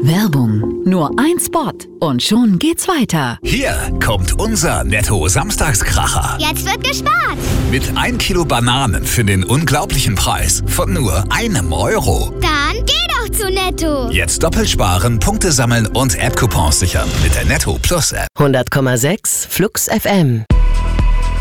Werbung. Nur ein Spot und schon geht's weiter. Hier kommt unser Netto-Samstagskracher. Jetzt wird gespart. Mit 1 Kilo Bananen für den unglaublichen Preis von nur €1. Dann geh doch zu Netto. Jetzt doppelt sparen, Punkte sammeln und App-Coupons sichern mit der Netto Plus App. 100,6 Flux FM.